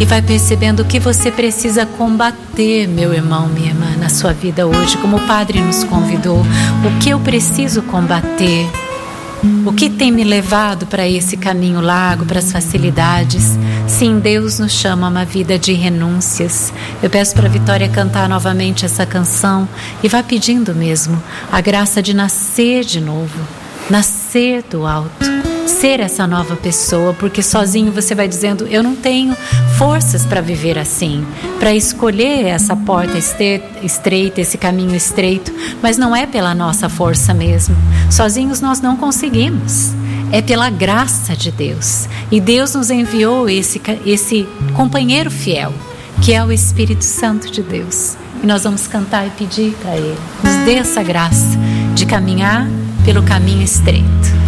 vai percebendo o que você precisa combater, meu irmão, minha irmã, na sua vida hoje, como o Padre nos convidou. O que eu preciso combater? O que tem me levado para esse caminho largo, para as facilidades? Sim, Deus nos chama a uma vida de renúncias. Eu peço para a Vitória cantar novamente essa canção e vá pedindo mesmo a graça de nascer de novo, nascer do alto, ser essa nova pessoa, porque sozinho você vai dizendo: eu não tenho forças para viver assim, para escolher essa porta estreita, esse caminho estreito, mas não é pela nossa força mesmo, sozinhos nós não conseguimos, é pela graça de Deus, e Deus nos enviou esse companheiro fiel, que é o Espírito Santo de Deus, e nós vamos cantar e pedir para Ele, nos dê essa graça de caminhar pelo caminho estreito.